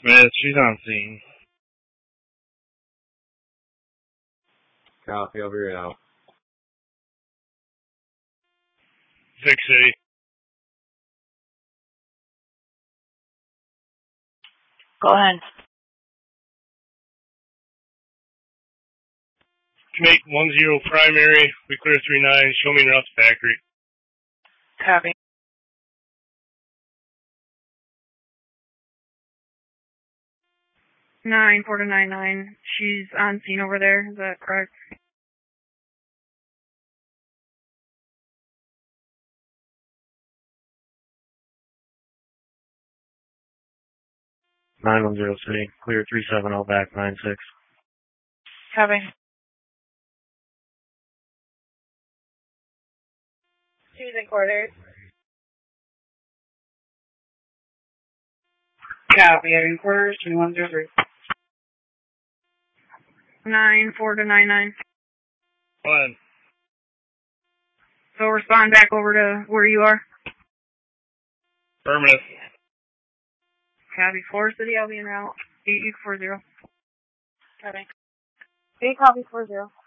Smith, she's on scene. Copy, over here now. 6 City. Go ahead. Make 10 primary. We clear 39. Show me route to factory. Copy. 94-99. She's on scene over there. Is that correct? City. Clear 370 back 96. Copy. She's in quarters. Copy. In quarters, 2103. 94-99. One. So respond back over to where you are. Affirmative. Copy. 4 City, I'll be en route. 840. Copy. 8 copy 40.